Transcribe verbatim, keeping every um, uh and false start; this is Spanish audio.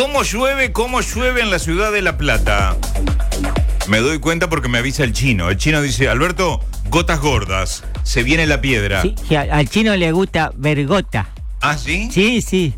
¿Cómo llueve, cómo llueve en la ciudad de La Plata? Me doy cuenta porque me avisa el chino. El chino dice, Alberto, gotas gordas, se viene la piedra. Sí, que al chino le gusta vergota. ¿Ah, sí? Sí, sí.